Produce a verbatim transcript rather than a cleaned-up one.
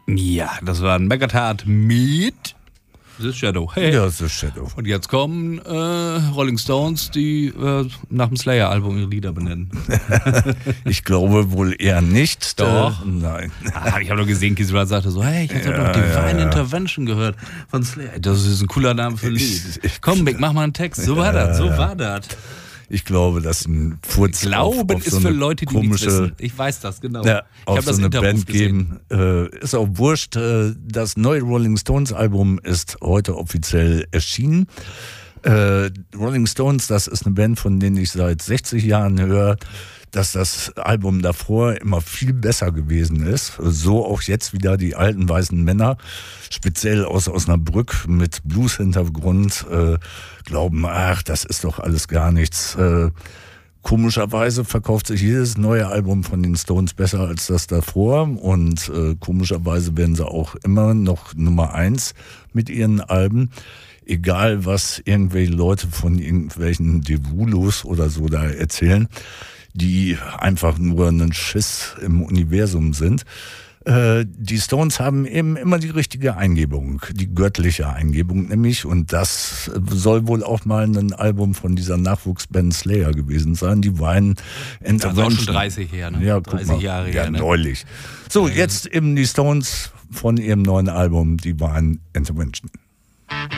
Ja, das war ein Megatard mit The Shadow. Hey. Ja, The Shadow. Und jetzt kommen äh, Rolling Stones, die äh, nach dem Slayer-Album ihre Lieder benennen. Ich glaube wohl eher nicht. Doch. Äh, nein. Ah, ich habe nur gesehen, Keith Richards sagte so, hey, ich habe Ja, doch Divine ja, ja. Intervention gehört von Slayer. Das ist ein cooler Name für ein Lied. Ich- ich- Komm, Mick, mach mal einen Text. So war Ja, das, so ja. war das. Ich glaube, dass ein Furz Glauben auf, auf ist so für eine Leute, die nichts komische, wissen. Ich weiß das, genau. Ja, ich auf habe so das eine Interview Band gesehen. geben. Äh, ist auch wurscht. Äh, das neue Rolling Stones Album ist heute offiziell erschienen. Äh, Rolling Stones, das ist eine Band, von denen ich seit sechzig Jahren höre, dass das Album davor immer viel besser gewesen ist. So auch jetzt wieder die alten weißen Männer, speziell aus Osnabrück mit Blues-Hintergrund, äh, glauben, ach, das ist doch alles gar nichts. Äh, Komischerweise verkauft sich jedes neue Album von den Stones besser als das davor und äh, komischerweise werden sie auch immer noch Nummer eins mit ihren Alben. Egal, was irgendwelche Leute von irgendwelchen Devulos oder so da erzählen, die einfach nur einen Schiss im Universum sind. Äh, die Stones haben eben immer die richtige Eingebung, die göttliche Eingebung nämlich, und das soll wohl auch mal ein Album von dieser Nachwuchsband Slayer gewesen sein, die Wein Das ist auch schon dreißig her, ne? Ja, guck dreißig mal. Jahre ja, her, ne? neulich. So, jetzt eben die Stones von ihrem neuen Album, die Wein Intervention.